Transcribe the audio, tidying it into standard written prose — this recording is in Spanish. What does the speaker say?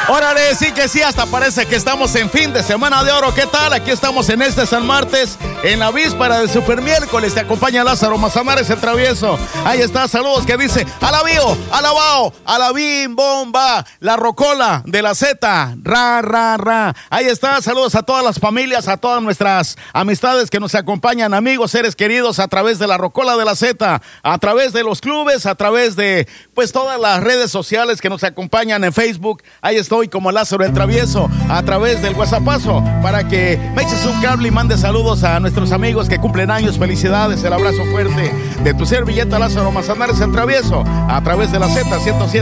Órale, sí que sí, hasta parece que estamos en fin de semana de oro. ¿Qué tal? Aquí estamos en este San Martes, en la víspera del super miércoles. Te acompaña Lázaro Manzanares, el travieso. Ahí está, saludos que dice: alabío, alabao, alabim, bomba, la rocola de la Z, ra, ra, ra. Ahí está, saludos a todas las familias, a todas nuestras amistades que nos acompañan, amigos, seres queridos, a través de la rocola de la Z, a través de los clubes, a través de, pues, todas las redes sociales que nos acompañan en Facebook. Ahí estoy como Lázaro el Travieso, a través del WhatsAppazo, para que me eches un cable y mande saludos a nuestros amigos que cumplen años. Felicidades, el abrazo fuerte de tu servilleta Lázaro Manzanares el Travieso, a través de la Z 107.